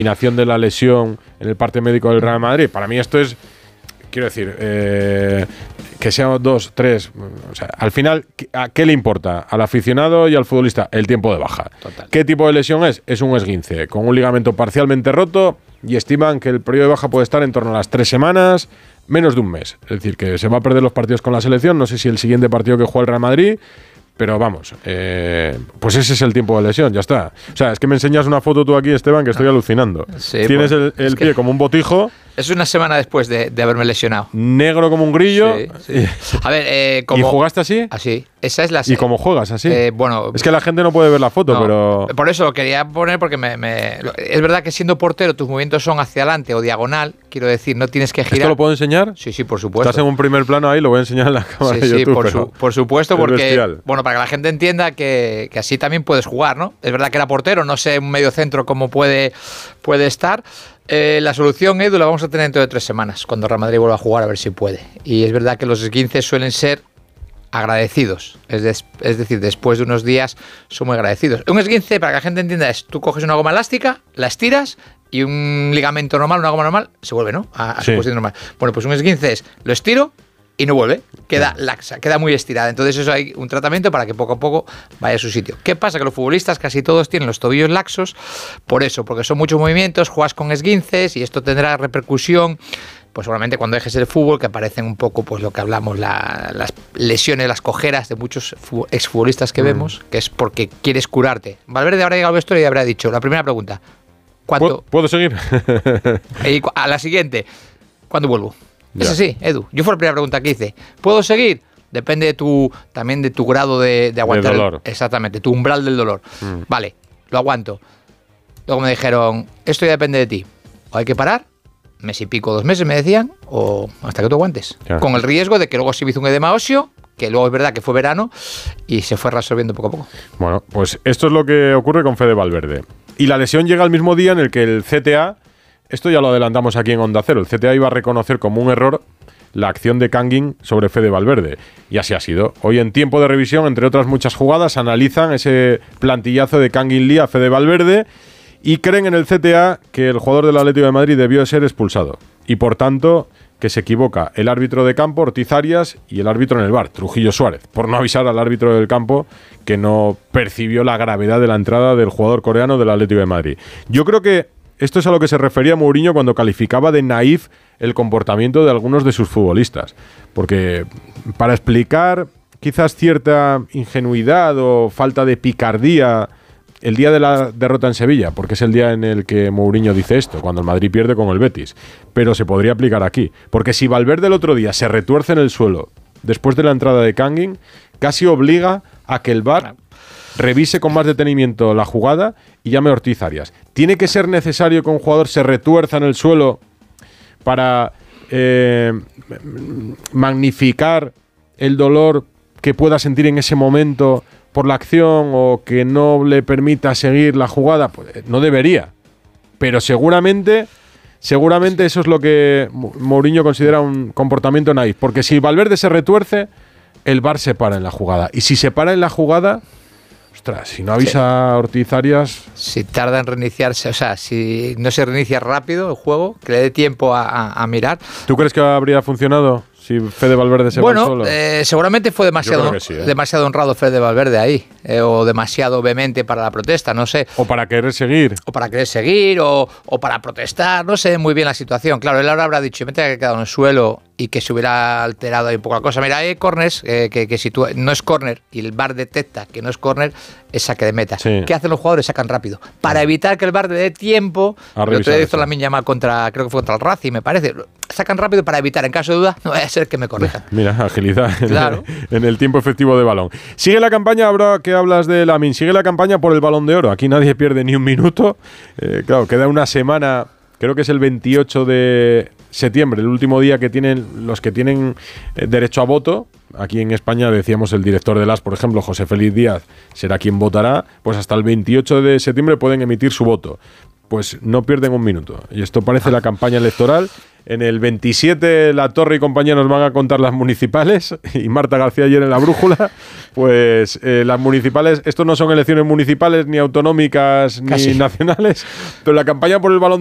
eliminación de la lesión en el parte médico del Real Madrid. Para mí esto es, quiero decir, que sean 2, 3, o sea, al final, ¿a qué le importa al aficionado y al futbolista? El tiempo de baja. Total. ¿Qué tipo de lesión es? Es un esguince con un ligamento parcialmente roto y estiman que el periodo de baja puede estar en torno a las 3 semanas, menos de un mes. Es decir, que se va a perder los partidos con la selección, no sé si el siguiente partido que juega el Real Madrid, pero vamos, pues ese es el tiempo de lesión, ya está. O sea, es que me enseñas una foto tú aquí, Esteban, que estoy alucinando. Sí, tienes el pie como un botijo. Es una semana después de haberme lesionado. Negro como un grillo. Sí. A ver, ¿y jugaste así? Así. Esa es la. ¿Y cómo juegas así? Bueno, es que la gente no puede ver la foto, no, pero. Por eso lo quería poner, porque es verdad que siendo portero tus movimientos son hacia adelante o diagonal. Quiero decir, no tienes que girar. ¿Esto lo puedo enseñar? Sí, por supuesto. Estás en un primer plano ahí, lo voy a enseñar en la cámara de YouTube. Sí, por supuesto, porque. Bestial. Bueno, para que la gente entienda que así también puedes jugar, ¿no? Es verdad que era portero, no sé, un medio centro cómo puede estar. La solución, Edu, la vamos a tener dentro de 3 semanas, cuando Real Madrid vuelva a jugar, a ver si puede. Y es verdad que los esguinces suelen ser agradecidos. Es decir, después de unos días son muy agradecidos. Un esguince, para que la gente entienda, es tú coges una goma elástica, la estiras y un ligamento normal, una goma normal, se vuelve, ¿no? A su posición normal. Bueno, pues un esguince es, lo estiro y no vuelve, queda laxa, queda muy estirada. Entonces eso hay un tratamiento para que poco a poco vaya a su sitio. ¿Qué pasa? Que los futbolistas casi todos tienen los tobillos laxos por eso, porque son muchos movimientos, juegas con esguinces y esto tendrá repercusión, pues seguramente cuando dejes el fútbol, que aparecen un poco pues lo que hablamos, las lesiones, las cojeras de muchos exfutbolistas que vemos, que es porque quieres curarte. Valverde habrá llegado al vestuario y habrá dicho, la primera pregunta, ¿cuánto? ¿Puedo seguir? Y a la siguiente, ¿cuándo vuelvo? Ya. Es así, Edu. Yo fue la primera pregunta que hice. ¿Puedo seguir? Depende también de tu grado de aguantar. El dolor. Exactamente, tu umbral del dolor. Vale, lo aguanto. Luego me dijeron, esto ya depende de ti. O hay que parar, mes y pico, 2 meses me decían, o hasta que tú aguantes. Claro. Con el riesgo de que luego se me hizo un edema óseo, que luego es verdad que fue verano, y se fue resolviendo poco a poco. Bueno, pues esto es lo que ocurre con Fede Valverde. Y la lesión llega al mismo día en el que el CTA... Esto ya lo adelantamos aquí en Onda Cero. El CTA iba a reconocer como un error la acción de Kangin sobre Fede Valverde. Y así ha sido. Hoy en tiempo de revisión, entre otras muchas jugadas, analizan ese plantillazo de Kangin Lee a Fede Valverde y creen en el CTA que el jugador del Atlético de Madrid debió ser expulsado. Y por tanto, que se equivoca el árbitro de campo, Ortiz Arias, y el árbitro en el VAR, Trujillo Suárez, por no avisar al árbitro del campo que no percibió la gravedad de la entrada del jugador coreano del Atlético de Madrid. Yo creo que esto es a lo que se refería Mourinho cuando calificaba de naif el comportamiento de algunos de sus futbolistas. Porque para explicar quizás cierta ingenuidad o falta de picardía el día de la derrota en Sevilla, porque es el día en el que Mourinho dice esto, cuando el Madrid pierde con el Betis, pero se podría aplicar aquí. Porque si Valverde el otro día se retuerce en el suelo después de la entrada de Kangin, casi obliga a que el VAR revise con más detenimiento la jugada y llame a Ortiz Arias. ¿Tiene que ser necesario que un jugador se retuerza en el suelo para magnificar el dolor que pueda sentir en ese momento por la acción o que no le permita seguir la jugada? Pues no debería. Pero seguramente eso es lo que Mourinho considera un comportamiento naif. Porque si Valverde se retuerce, el VAR se para en la jugada. Y si se para en la jugada... Ostras, si no avisa a Ortiz Arias... Si tarda en reiniciarse, o sea, si no se reinicia rápido el juego, que le dé tiempo a mirar. ¿Tú crees que habría funcionado si Fede Valverde se va solo? Seguramente fue demasiado, sí, demasiado honrado Fede Valverde ahí, o demasiado vehemente para la protesta, no sé. O para querer seguir. O para querer seguir, o para protestar, no sé muy bien la situación. Claro, él ahora habrá dicho, me tenía que quedado en el suelo y que se hubiera alterado ahí un poco la cosa. Mira, hay corners que si tú no es córner y el VAR detecta que no es córner, es saque de meta. Sí. ¿Qué hacen los jugadores? Sacan rápido. Para evitar que el VAR le dé tiempo, el otro día hizo la Lamine contra, creo que fue contra el Racing, me parece. Sacan rápido para evitar, en caso de duda, no vaya a ser que me corrijan. Mira, agilidad claro. en el tiempo efectivo de balón. Sigue la campaña, ahora que hablas de Lamine, sigue la campaña por el Balón de Oro. Aquí nadie pierde ni un minuto. Claro, queda una semana, creo que es el 28 de septiembre, el último día que tienen los que tienen derecho a voto. Aquí en España decíamos el director del AS, por ejemplo, José Félix Díaz, será quien votará. Pues hasta el 28 de septiembre pueden emitir su voto. Pues no pierden un minuto. Y esto parece la campaña electoral En el 27 La Torre y compañía nos van a contar las municipales y Marta García ayer en La Brújula, pues las municipales, esto no son elecciones municipales ni autonómicas ni nacionales, pero la campaña por el Balón